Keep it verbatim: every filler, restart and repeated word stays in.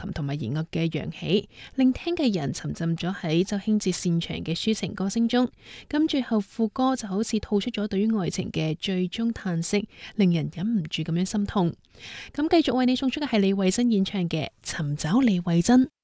琴同埋弦樂嘅揚起，令聽嘅人沉浸咗喺周興哲擅長嘅抒情歌聲中。咁最後副歌就好似吐出咗對於愛情嘅最終嘆息，令人忍唔住咁樣心痛。咁繼續為你送出嘅係李慧珍演唱嘅《尋找李慧珍》。